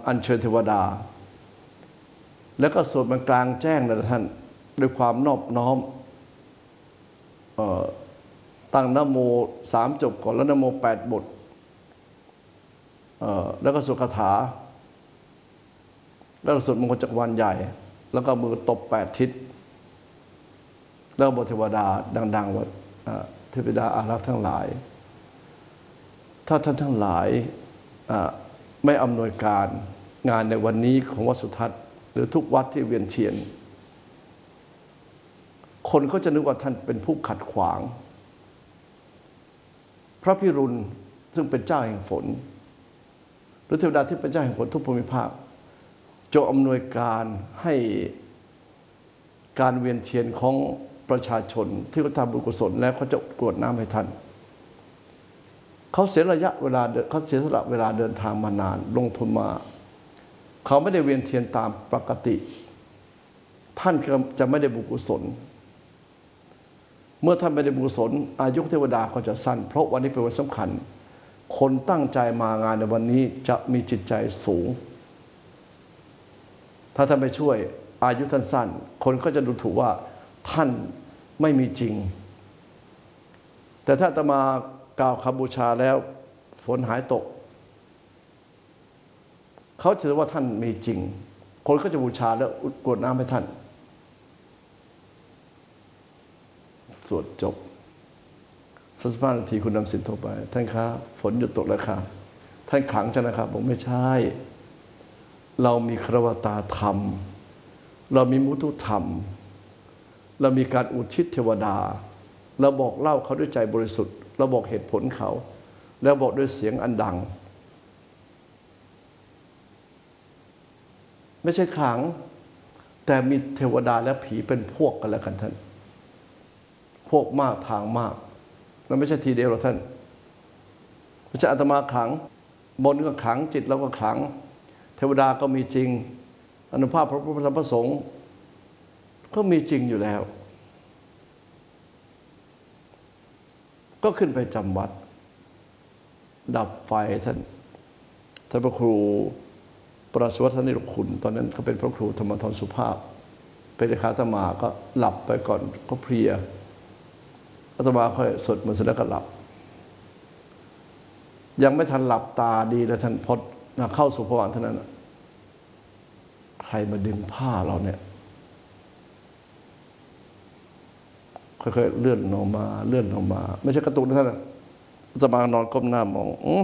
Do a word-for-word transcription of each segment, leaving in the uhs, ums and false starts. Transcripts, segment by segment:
อัญเชิญเทวดาแล้วก็สวดมันกลางแจ้งนะท่านด้วยความนอบน้อมตั้งนะโมสามจบก่อนแล้วนะโมแปดบทแล้วก็สวดคาถาแล้วสวดมงคลจักรวาลใหญ่แล้วก็มือตบแปดทิศแล้วบทเทวดาดังๆว่าเทวดาอารักษ์ทั้งหลายถ้าท่านทั้งหลายไม่อำนวยการงานในวันนี้ของวัดสุทัศน์หรือทุกวัดที่เวียนเทียนคนเขาจะนึกว่าท่านเป็นผู้ขัดขวางพระพิรุณซึ่งเป็นเจ้าแห่งฝนหรือเทวดาที่เป็นเจ้าแห่งฝนทุกภูมิภาคจงอำนวยการให้การเวียนเทียนของประชาชนที่เขาทำบุญกุศลแล้วเขาจะกรวดน้ำให้ท่านเขาเสียระยะเวลาเขาเสียสละเวลาเดินทางมานานลงทุนมาเขาไม่ได้เวียนเทียนตามปกติท่านจะไม่ได้บุญกุศลเมื่อท่านไม่ได้บุญกุศลอายุเทวดาก็จะสั้นเพราะวันนี้เป็นวันสำคัญคนตั้งใจมางานในวันนี้จะมีจิตใจสูงถ้าท่านไม่ช่วยอายุท่านสั้นคนก็จะดูถูกว่าท่านไม่มีจริงแต่ถ้าอาตมากล่าวคำบูชาแล้วฝนหายตกเขาถือว่าท่านมีจริงคนก็จะบูชาแล้วกรวดน้ำให้ท่านสวดจบสักสิบห้านาทีคุณนำสินโทรไปท่านครับฝนหยุดตกแล้วครับท่านขังจังนะครับผมไม่ใช่เรามีครวตาธรรมเรามีมุทุธรรมเรามีการอุทิศเทวดาเราบอกเล่าเขาด้วยใจบริสุทธิ์เราบอกเหตุผลเขาแล้วบอกด้วยเสียงอันดังไม่ใช่ขลังแต่มีเทวดาและผีเป็นพวกกันแล้วกันท่านพวกมากทางมากมันไม่ใช่ทีเดียวหรอกท่านไม่ใช่อาตมาขลังบนก็ขลังจิตเราก็ขลังเทวดาก็มีจริงอานุภาพพระพุทธธรรมพระสงฆ์ก็มีจริงอยู่แล้วก็ขึ้นไปจำวัดดับไฟท่านท่านพระครูประสวัฒนิรคุณตอนนั้นเขาเป็นพระครูธรรมทรสุภาพเป็นเลขาอาตมาก็หลับไปก่อนก็เพลียอาตมาค่อยสวดมนต์เสร็จแล้วก็หลับยังไม่ทันหลับตาดีแล้วท่านพอเข้าสู่ภวังค์เท่านั้นใครมาดึงผ้าเราเนี่ยค่อยๆเลื่อนลงมาเลื่อนลงมาไม่ใช่กระตุกนะท่านอาตมานอนก้มหน้ามองอือ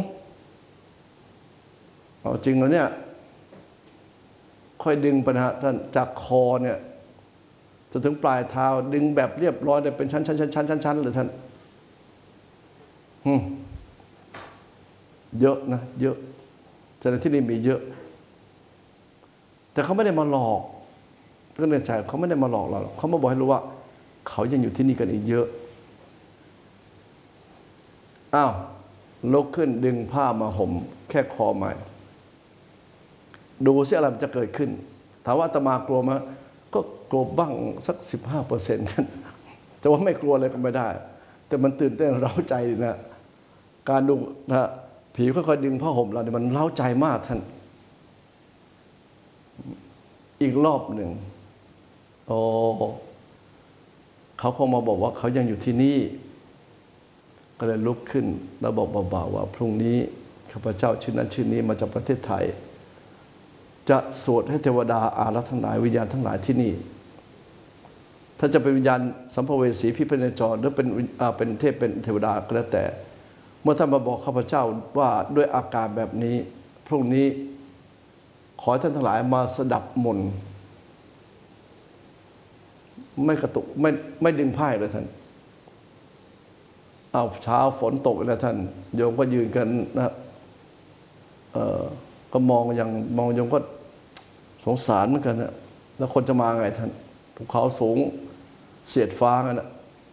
เอาจริงแล้วเนี่ยค่อยดึงไปนะฮะท่านจากคอเนี่ยจนถึงปลายเท้าดึงแบบเรียบร้อยเลยเป็นชั้นชั้นชั้นชั้นชั้นชั้นเลยท่านเยอะนะเยอะแต่ในที่นี้มีเยอะแต่เขาไม่ได้มาหลอกก็ในใจเขาไม่ได้มาหลอกเราเขามาบอกให้รู้ว่าเขายังอยู่ที่นี่กันอีกเยอะอ้าวลุกขึ้นดึงผ้ามาห่มแค่คอใหม่ดูสิอะไรมันจะเกิดขึ้นถามว่าอาตมากลัวมั้ยก็กลัวบ้างสักสิบห้าเปอร์เซ็นต์แต่ว่าไม่กลัวเลยก็ไม่ได้แต่มันตื่นเต้นเร้าใจนะการดูนะผีค่อยๆดึงผ้าห่มเราเนี่ยมันเร้าใจมากท่านอีกรอบหนึ่งโอ้เขาคงมาบอกว่าเขายังอยู่ที่นี่ก็เลยลุกขึ้นแล้วบอกเบาๆว่าพรุ่งนี้ข้าพเจ้าชื่อนั้นชื่อนี้มาจากประเทศไทยจะสวดให้เทวดาอารักษ์ทั้งหลายวิญญาณทั้งหลายที่นี่ถ้าจะเป็นวิญญาณสัมภเวสีพิพเนจรหรือเป็นเป็นเทพเป็นเทวดาก็แล้วแต่เมื่อท่านมาบอกข้าพเจ้าว่าด้วยอาการแบบนี้พรุ่งนี้ขอให้ท่านทั้งหลายมาสดับมนต์ไม่กระตุกไม่ไม่ดึงผ้าเลยท่านเอาเช้าฝนตกแล้วท่านโยมก็ยืนกันนะเอ่อก็มองอย่างมองโยมก็สงสารเหมือนกันนะแล้วคนจะมาไงท่านภูเขาสูงเสียดฟ้ากันนะ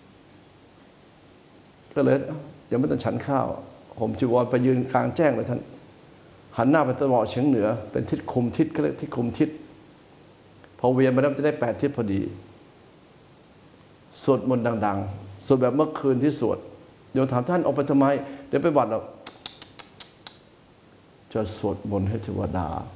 ก็เลยยังไม่ต้องฉันข้าวผมจีวรไปยืนกลางแจ้งเลยท่านหันหน้าไปตะวันออกเฉียงเหนือเป็นทิศคุมทิศก็เรียกทิศคุมทิศพอเวียนมาแล้วจะได้แปดทิศพอดีสวดมนต์ดังๆสวดแบบเมื่อคืนที่สวดโยมถามท่านออกไปทำไมเดี๋ยวไปวัดเราจะสวดมนต์ให้เทวดา